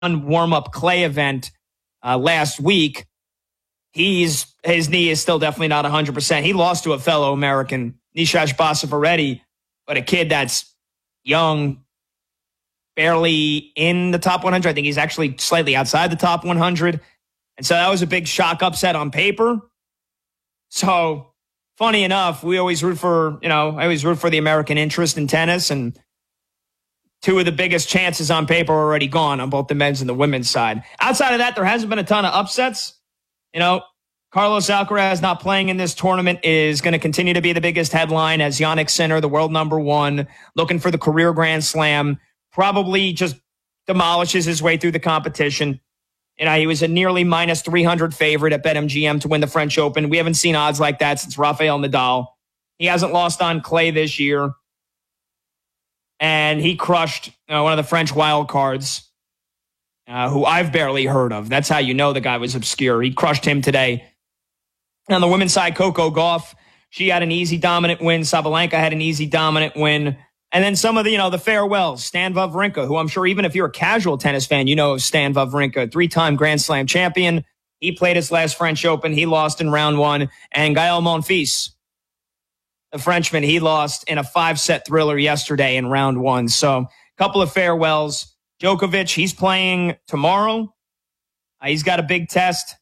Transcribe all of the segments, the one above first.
warm-up clay event last week. His knee is still definitely not 100%. He lost to a fellow American, Nishash Basafaretti, but a kid that's young, barely in the top 100. I think he's actually slightly outside the top 100. And so that was a big shock upset on paper. So funny enough, we always root for, I always root for the American interest in tennis, and two of the biggest chances on paper are already gone on both the men's and the women's side. Outside of that, there hasn't been a ton of upsets. Carlos Alcaraz not playing in this tournament is going to continue to be the biggest headline, as Jannik Sinner, the world number one, looking for the career Grand Slam, probably just demolishes his way through the competition. He was a nearly minus 300 favorite at BetMGM to win the French Open. We haven't seen odds like that since Rafael Nadal. He hasn't lost on clay this year. And he crushed one of the French wild cards, who I've barely heard of. That's how you know the guy was obscure. He crushed him today. On the women's side, Coco Gauff, she had an easy dominant win. Sabalenka had an easy dominant win. And then some of the farewells. Stan Wawrinka, who I'm sure even if you're a casual tennis fan, you know Stan Wawrinka, three-time Grand Slam champion. He played his last French Open. He lost in round one. And Gael Monfils, the Frenchman, he lost in a 5-set thriller yesterday in round one. So a couple of farewells. Djokovic, he's playing tomorrow. He's got a big test.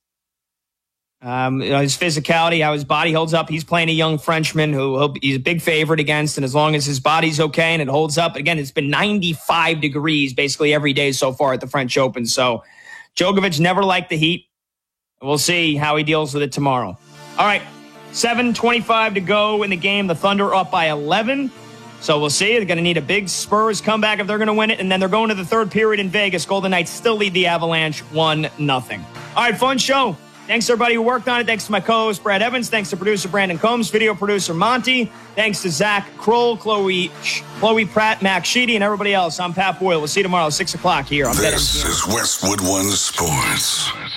His physicality, how his body holds up. He's playing a young Frenchman who he's a big favorite against. And as long as his body's okay and it holds up, again, it's been 95 degrees basically every day so far at the French Open. So Djokovic never liked the heat. We'll see how he deals with it tomorrow. All right, 7:25 to go in the game. The Thunder up by 11. So we'll see. They're going to need a big Spurs comeback if they're going to win it. And then they're going to the third period in Vegas. Golden Knights still lead the Avalanche 1-0. All right, fun show. Thanks to everybody who worked on it. Thanks to my co-host, Brad Evans. Thanks to producer Brandon Combs, video producer Monty. Thanks to Zach Kroll, Chloe Pratt, Max Sheedy, and everybody else. I'm Pat Boyle. We'll see you tomorrow at 6 o'clock here on BetMGM. This is Westwood One Sports.